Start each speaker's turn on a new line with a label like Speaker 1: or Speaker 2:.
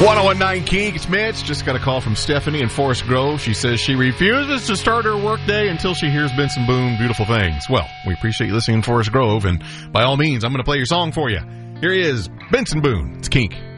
Speaker 1: 1019 Kink, it's Mitch. Just got a call from Stephanie in Forest Grove. She says she refuses to start her workday until she hears Benson Boone, Beautiful Things. Well, we appreciate you listening in Forest Grove, and by all means, I'm going to play your song for you. Here he is, Benson Boone. It's Kink.